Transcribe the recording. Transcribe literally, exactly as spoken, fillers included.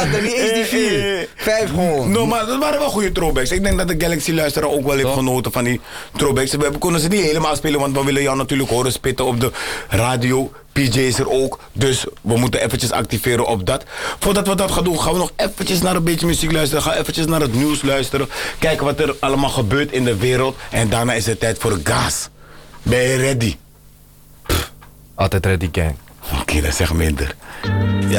later, niet eens die vier. Vijf gewoon. No, maar dat waren wel goede throwbacks. Ik denk dat de Galaxy-luisteraar ook wel heeft genoten van die throwbacks. We konden ze niet helemaal spelen, want we willen jou natuurlijk horen spitten op de radio. P J is er ook, dus we moeten eventjes activeren op dat. Voordat we dat gaan doen, gaan we nog eventjes naar een beetje muziek luisteren. Gaan eventjes naar het nieuws luisteren. Kijken wat er allemaal gebeurt in de wereld. En daarna is het tijd voor gas. Ben je ready? Altijd ready, gang. Oké, okay, dat zeg minder. Ja.